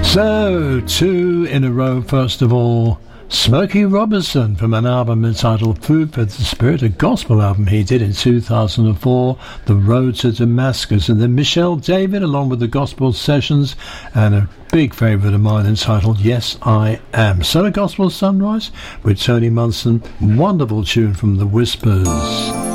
So, two in a row. First of all, Smokey Robinson from an album entitled Food for the Spirit, a gospel album he did in 2004, The Road to Damascus. And then Michelle David along with the Gospel Sessions and a big favourite of mine entitled Yes I Am. So, a Gospel Sunrise with Tony Munson, wonderful tune from The Whispers.